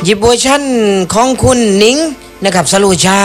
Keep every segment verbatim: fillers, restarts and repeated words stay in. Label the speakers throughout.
Speaker 1: หยิบเวอร์ชั่นของคุณนิ้งนะครับสโลชา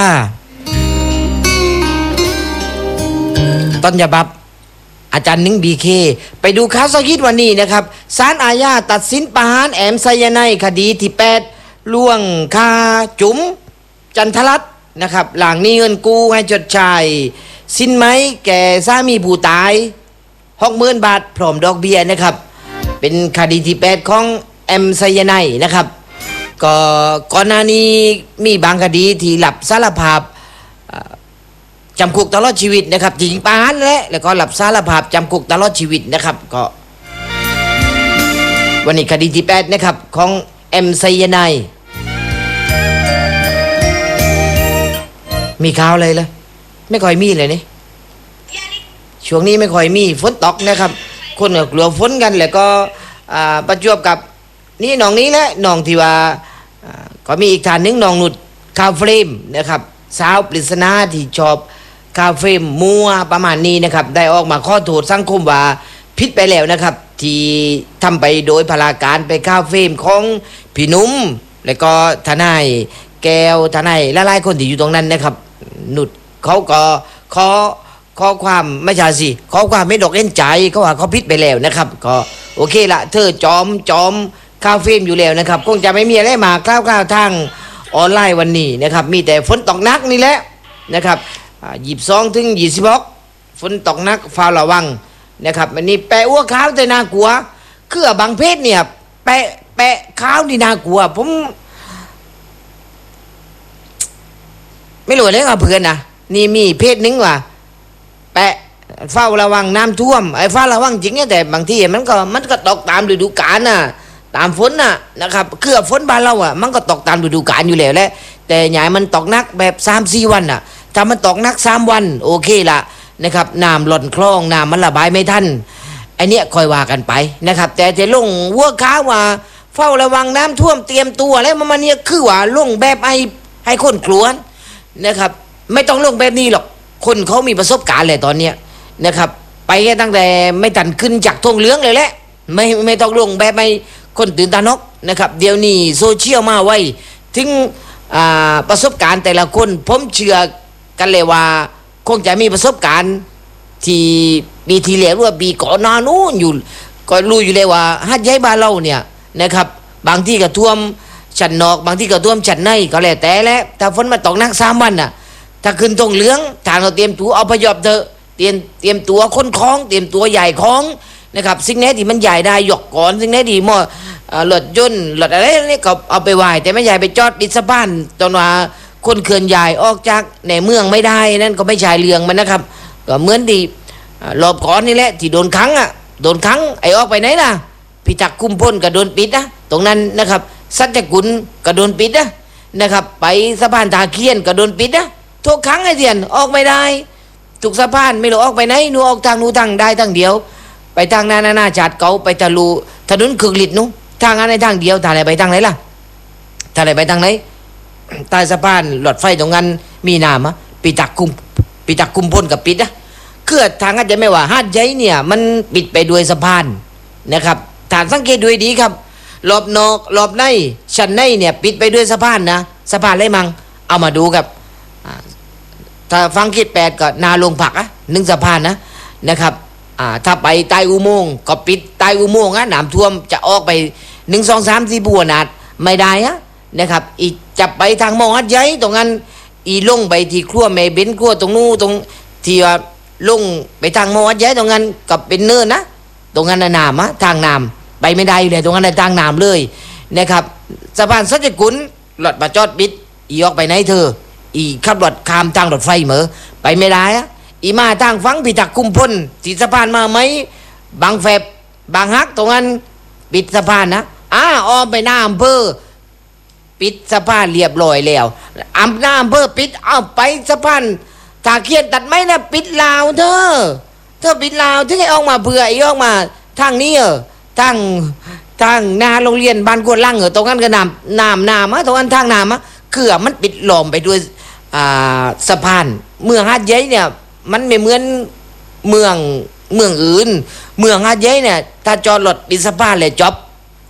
Speaker 1: ต้นฉบับอาจารย์นิ้งบีเคไปดูข่าวสกิดวันนี้นะครับศาลอาญาตัดสินประหารแอมไซยาไนด์คดีที่แปดล่วงคาจุ๋มจันทรัตน์นะครับหลังนี้เงินกู้ให้จดจ่ายสินไหมแก่สามีผู้ตายหกหมื่นบาทพร้อมดอกเบี้ยนะครับเป็นคดีที่แปดของแอมไซยาไนด์นะครับก็ก่อนหน้านี้มีบางคดีที่หลับสารภาพจำคุกตลอดชีวิตนะครับจริงประหารและแล้วก็หลับสารภาพจำคุกตลอดชีวิตนะครับก็วันนี้คดีที่แปดนะครับของแอมไซยาไนด์มีข่าวอะไรเลยไม่ค่อยมีเลยนี่ช่วงนี้ไม่ค่อยมีฝนตกนะครับคนก็กลัวฝนกันแล้วก็ประจวบกับนี่น้องนี้แหละน้องที่ว่าก็มีอีกท่านนึงน้องนุชคาเฟรมนะครับสาวปริศนาที่ชอบคาเฟรมมัวประมาณนี้นะครับได้ออกมาขอโทษสังคมว่าผิดไปแล้วนะครับที่ทำไปโดยพลาการไปคาเฟรมของพี่นุ่มแล้วก็ทนายแก้วทนายหลายๆคนที่อยู่ตรงนั้นนะครับนุชเขาก็ขอขอความไม่ใช่สิขอความไม่ดอกเล่นใจเขาว่าเขาผิดไปแล้วนะครับก็โอเคละเธอจอมจอมคาเฟมอยู่แล้วนะครับคงจะไม่มีอะไรมาคร่าวๆทางออนไลน์วันนี้นะครับมีแต่ฝนตกหนักนี่แหละนะครับหยิบซองถึงยี่สิบหกฝนตกหนักฟ้าระวังนะครับวันนี้แปะอ้วกขาวแต่น่ากลัวเครือบางเพศเนี่ยแปะแปะขาวนี่น่ากลัวผมไม่รู้เลยว่าเพื่อนนะนี่มีเพศนึงว่าแปะเฝ้าระวังน้ำท่วมไอ้ฟ้าระวังจริงเนี่ยแต่บางทีมันก็มันก็ตกตามฤดูกาลน่ะตามฝนน่ะนะครับเครือฝนบ้านเราอ่ะมันก็ตกตามฤดูกาลอยู่แล้วแหละแต่ใหญ่มันตกนักแบบสามสี่วันน่ะถ้ามันตกนักสามวันโอเคละนะครับน้ำหล่นคลองน้ำมันระบายไม่ทันไอเนี้ยคอยว่ากันไปนะครับแต่จะลงวัวข้าว่าเฝ้าระวังน้ำท่วมเตรียมตัวแล้วมันเนี่ยคือว่าลงแบบไอให้คนกลัวนะครับไม่ต้องลงแบบนี้หรอกคนเขามีประสบการณ์เลยตอนเนี้ยนะครับไปแค่ตั้งแต่ไม่ตันขึ้นจากธงเหลืองเลยแหละไม่ไม่ต้องลงแบบไม่คนตื่นตาน็อกนะครับเดี๋ยวนี้โซเชียลมาไว้ถึงประสบการณ์แต่ละคนผมเชื่อกันเลยว่าคงจะมีประสบการณ์ที่ปีที่แล้วหรือว่าปีก่อนหน้านู้นอยู่ก็รู้อยู่เลยว่าฮัทย้ายบ้านเราเนี่ยนะครับบางที่ก็ท่วมชั้นนอกบางที่ก็ท่วมชั้นในก็แล้วแต่แล้วถ้าฝนมาตกหนักสามวันน่ะถ้าขึ้นธงเหลืองทางเราเตรียมตัวเอาพยอบเถอะเตรียมเตรียมตัวค้นคล้องเตรียมตัวใหญ่คล้องนะครับสิ่งไหนที่มันใหญ่ได้หยกก่อนสิ่งไหนที่มอหลดย่นหลดอะไรนี่ก็เอาไปไหวแต่ไม่ใหญ่ไปจอดดิสะพานตอนว่าคนเขื่อนใหญ่ออกจากในเมืองไม่ได้นั่นก็ไม่ใช่เรื่องมันนะครับก็เหมือนที่รอบก่อนนี่แหละที่โดนขังอ่ะโดนขังไอ้ออกไปไหนล่ะพิทักษ์คุมพลก็โดนปิดนะตรงนั้นนะครับสัจจกุลก็โดนปิดนะนะครับไปสะพานตาเคียนก็โดนปิดนะทุกครั้งไอ้เดียนออกไม่ได้ทุกสะพานไม่รู้ออกไปไหนหนูออกทางหนูทางได้ทางเดียวไปทางนานานาจัดเก่าไปทะลุถนนคึกฤทธิ์หนูทางอะไรทางเดียวทางไหนไปทางไหนล่ะทางไหนไปทางไหนใต้สะพานหลอดไฟตรงนั้นมีน้ำอ่ะปิตักคุมปิตักคุมพลกับปิดนะเกือทางอาจจะไม่ว่าหาดใหญ่เนี่ยมันปิดไปด้วยสะพานนะครับฐานสังเกตดูดีครับรอบนอกรอบในชั้นในเนี่ยปิดไปด้วยสะพานนะสะพานอะไรมั่งเอามาดูครับถ้าฟังคิดแปดก็นาลงผักอะหนึ่งสะพานนะนะครับถ้าไปใต้อุโมงค์ก็ปิดใต้อุโมงค์นะน้ำท่วมจะออกไปหนึ่งสองสามสี่บัวนาดไม่ได้อะนะครับอีจะไปทางมอฮัดใหญ่ตรงนั้นอีลงไปที่ครัวแม่เบนครัวตรงนู้นตรงที่ว่าลงไปทางมอฮัดใหญ่ตรงนั้นกับเป็นเนินนะตรงนั้นน้ำอะทางน้ำไปไม่ได้เลยตรงนั้นในทางน้ำเลยนะครับสะพานสัจกุลหลอดมาจอดปิดอีออกไปไหนเธออีขับรถข้ามทางรถไฟเหมอไปไม่ได้อะอีมาทางฟังพิทักษ์คุมพลที่สะพานมาไหมบางแฝบบางฮักตรงนั้นปิดสะพานนะอ้าออมไปหน้าอำเภอปิดสะพานเรียบร้อยแล้วอำหน้าอำเภอปิดเอาไปสะพานตาเคียนตัดไม้นะปิดลาวเธอเธอปิดลาวถึงให้ออกมาเผื่อไอ้ออกมาทางนี้เออทางทางนาโรงเรียนบ้านกวนล่างเออตรงนั้นก็น้ำน้ำน้ำมะตรงนั้นทางน้ำมะคือมันปิดล้อมไปด้วยสะพานเมืองหาดใหญ่เนี่ยมันไม่เหมือนเมืองเมืองอื่นเมืองหาดใหญ่เนี่ยถ้าจอดรถปิดสะพานเลยจบ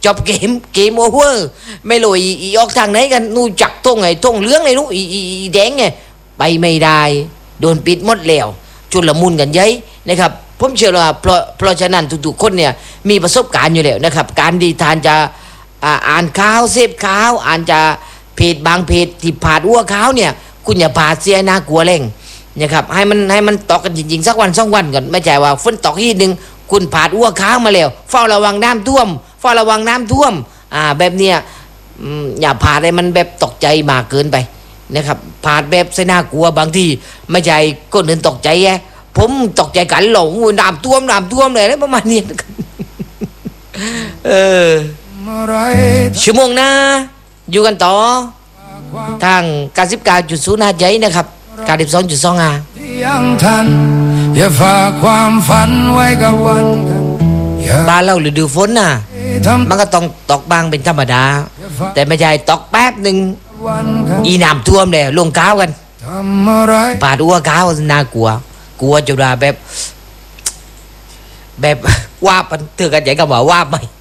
Speaker 1: จบเกมเกมโอเวอร์ไม่รู้อีอีออกทางไหนกันนู่จักทงไงทงเหลืองไงนู่อีอีอีแดงไงไปไม่ได้โดนปิดหมดแล้วชุลมุนกันยัยนะครับผมเชื่อว่าเพราะเพราะฉะนั้นทุกๆคนเนี่ยมีประสบการณ์อยู่แล้วนะครับการดีทานจะอ่าอ่านข่าวเสพข่าวอ่านจะเพจบางเพจที่ผาดอ้วข่าวเนี่ยคุณอย่าผาดเสียน่ากลัวแรงนะครับให้มันให้มันตอกกันจริงๆสักวันสองวันก่อนไม่ใช่ว่าฝนตกทีหนึ่งคุณผาดอ้วค้างมาแล้วเฝ้าระวังน้ำท่วมเฝ้าระวังน้ำท่วมอ่าแบบเนี้ยอืมอย่าผาดให้มันแบบตกใจมากเกินไปนะครับผาดแบบเสน่ากลัวบางทีไม่ใช่คนอื่นตกใจแย่ผมตกใจกันหลงน้ำท่วมน้ำท่วมเลยอะไรประมาณนี้นะครับเออชั่วโมงหน้าอยู่กันต่อทางเก้าสิบเก้าจุดศูนย์ห้าใจนะครับเก้าสิบสองจุดสองห้า
Speaker 2: ยังทันอย่าฝากความฝันไว้กับวันกัน
Speaker 1: บ้านเราฤดูฝนน่ะมันก็ต้องตกบางเป็นธรรมดาแต่ไม่ใช่ตกแป๊บหนึ่งอีน้ำท่วมเลยลงก้าวกันปาดอ้วก้าวน่ากลัวกลัวจุดาแบบแบบว่ามันเถื่อนกันใหญ่กับว่าว่าไป